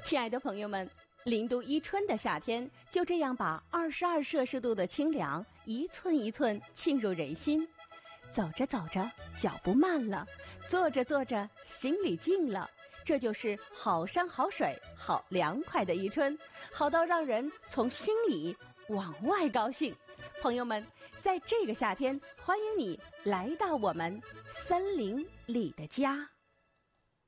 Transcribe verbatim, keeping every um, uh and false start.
亲爱的朋友们，零度一春的夏天，就这样把二十二摄氏度的清凉一寸一寸沁入人心。走着走着，脚步慢了；坐着坐着，心里静了。这就是好山好水好凉快的一春，好到让人从心里往外高兴。朋友们，在这个夏天，欢迎你来到我们森林里的家。